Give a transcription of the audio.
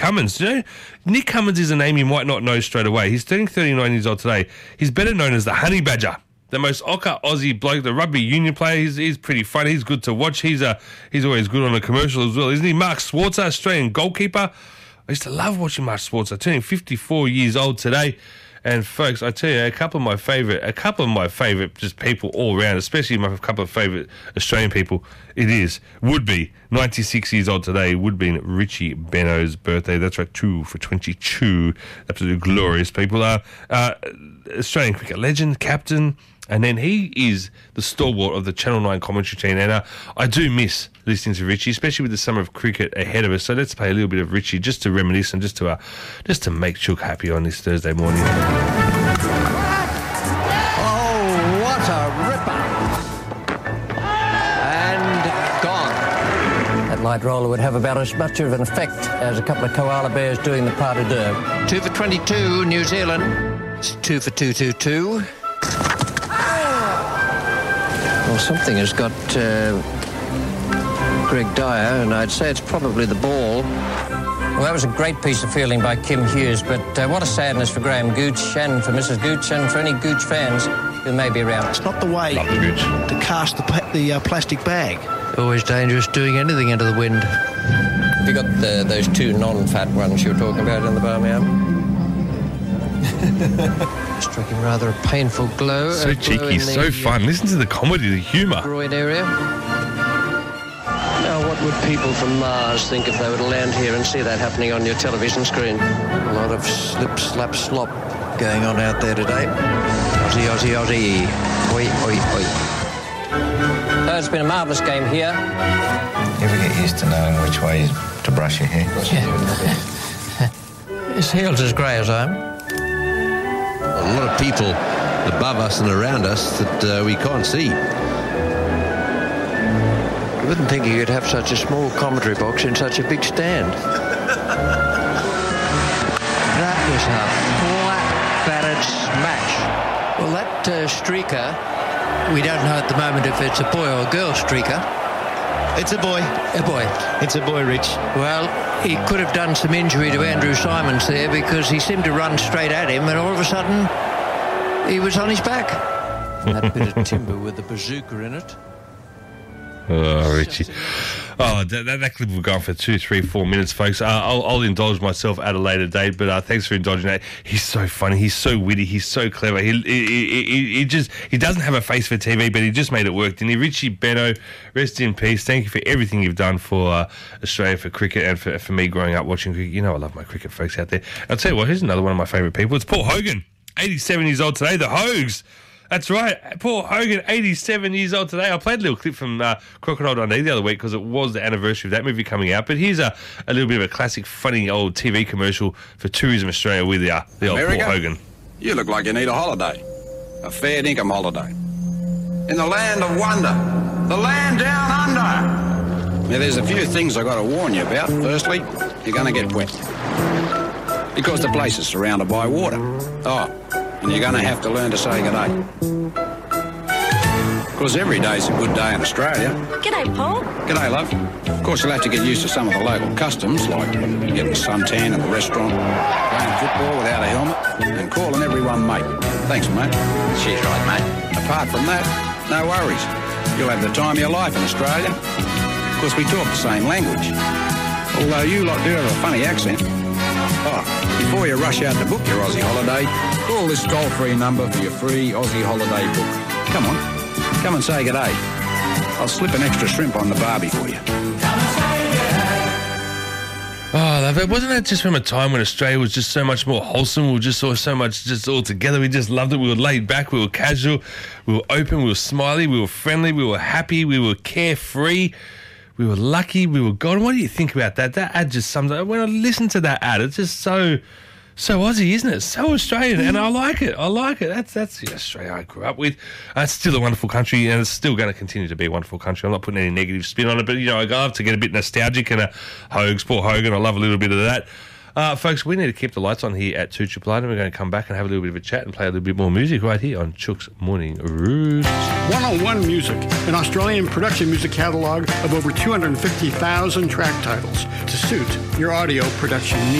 Cummins. You know, Nick Cummins is a name you might not know straight away. He's turning 39 years old today. He's better known as the Honey Badger, the most ochre Aussie bloke, the rugby union player. He's pretty funny. He's good to watch. He's always good on a commercial as well, isn't he? Mark Schwarzer, Australian goalkeeper. I used to love watching Mark Schwarzer, turning 54 years old today. And folks, I tell you, a couple of my favourite just people all around, especially my couple of favourite Australian people, would be 96 years old today, would be Richie Benaud's birthday. That's right, 2 for 22. Absolutely glorious people. Australian cricket legend, captain, and then he is the stalwart of the Channel 9 commentary team. And I do miss listening to Richie, especially with the summer of cricket ahead of us. So let's play a little bit of Richie just to reminisce and just to make Chook happy on this Thursday morning. Oh, what a ripper. And gone. That light roller would have about as much of an effect as a couple of koala bears doing the pas de deux. 2 for 22, New Zealand. It's 2 for 222. Well, something has got Greg Dyer, and I'd say it's probably the ball. Well, that was a great piece of fielding by Kim Hughes, but what a sadness for Graham Gooch and for Mrs. Gooch and for any Gooch fans who may be around. It's not the way to cast the plastic bag. Always dangerous doing anything into the wind. Have you got those two non-fat ones you were talking about in the barnyard? Striking rather a painful glow. So cheeky, so fun. Listen to the comedy, the humour. Groin area. Now, what would people from Mars think if they were to land here and see that happening on your television screen? A lot of slip, slap, slop going on out there today. Aussie, Aussie, Aussie. Oi, oi, oi. So it's been a marvellous game here. You ever get used to knowing which way to brush your hair? Yeah. His heel's as grey as I am. A lot of people above us and around us that we can't see. You wouldn't think you could have such a small commentary box in such a big stand. That was a flat-battered smash. Well, that streaker, we don't know at the moment if it's a boy or a girl streaker. It's a boy. A boy. It's a boy, Rich. Well, he could have done some injury to Andrew Simons there because he seemed to run straight at him and all of a sudden he was on his back. That bit of timber with the bazooka in it. Oh, Richie. Oh, that clip will go on for 2, 3, 4 minutes, folks. I'll indulge myself at a later date, but thanks for indulging that. He's so funny. He's so witty. He's so clever. He doesn't have a face for TV, but he just made it work, didn't he? Richie Benaud, rest in peace. Thank you for everything you've done for Australia, for cricket, and for me growing up watching cricket. You know I love my cricket folks out there. I'll tell you what, here's another one of my favourite people. It's Paul Hogan, 87 years old today, the Hogs. That's right, Paul Hogan, 87 years old today. I played a little clip from Crocodile Dundee the other week because it was the anniversary of that movie coming out. But here's a little bit of a classic, funny old TV commercial for Tourism Australia with the old America, Paul Hogan. You look like you need a holiday, a fair dinkum holiday. In the land of wonder, the land down under. Now, there's a few things I've got to warn you about. Firstly, you're going to get wet because the place is surrounded by water. Oh, and you're going to have to learn to say good day. Because every day's a good day in Australia. G'day, Paul. G'day, love. Of course, you'll have to get used to some of the local customs, like getting a suntan in the restaurant, playing football without a helmet, and calling everyone mate. Thanks, mate. She's right, mate. Apart from that, no worries. You'll have the time of your life in Australia. Of course, we talk the same language. Although you lot do have a funny accent. Oh, before you rush out to book your Aussie holiday, call this toll-free number for your free Aussie holiday book. Come on, come and say good day. I'll slip an extra shrimp on the barbie for you. Oh, wasn't that just from a time when Australia was just so much more wholesome? We were just so much just all together. We just loved it. We were laid back. We were casual. We were open. We were smiley. We were friendly. We were happy. We were carefree. We were lucky. We were golden. What do you think about that? That ad just sums up. When I listen to that ad, it's just so Aussie, isn't it? So Australian, and I like it. That's the Australia I grew up with. It's still a wonderful country, and it's still going to continue to be a wonderful country. I'm not putting any negative spin on it, but I love to get a bit nostalgic and Paul Hogan. I love a little bit of that. Folks, we need to keep the lights on here at 2 Triple R, and we're going to come back and have a little bit of a chat and play a little bit more music right here on Chook's Morning Roost. One-on-One Music, an Australian production music catalogue of over 250,000 track titles to suit your audio production needs.